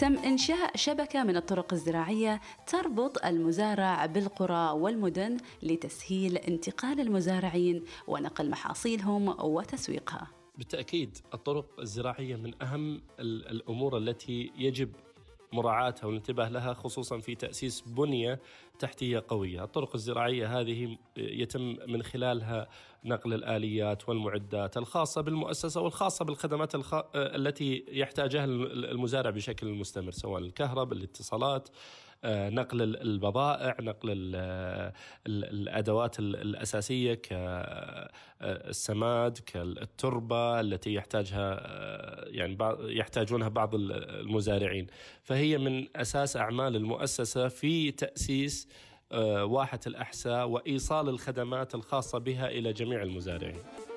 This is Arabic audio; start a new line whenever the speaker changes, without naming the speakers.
تم إنشاء شبكة من الطرق الزراعية تربط المزارع بالقرى والمدن لتسهيل انتقال المزارعين ونقل محاصيلهم وتسويقها.
بالتأكيد الطرق الزراعية من أهم الأمور التي يجب مراعاتها والانتباه لها، خصوصا في تأسيس بنية تحتية قوية. الطرق الزراعية هذه يتم من خلالها نقل الآليات والمعدات الخاصة بالمؤسسة والخاصة بالخدمات التي يحتاجها المزارع بشكل مستمر، سواء الكهرباء، الاتصالات، نقل البضائع، نقل الأدوات الأساسية كالسماد، كالتربة التي يحتاجونها بعض المزارعين. فهي من أساس أعمال المؤسسة في تأسيس واحة الأحساء وإيصال الخدمات الخاصة بها إلى جميع المزارعين.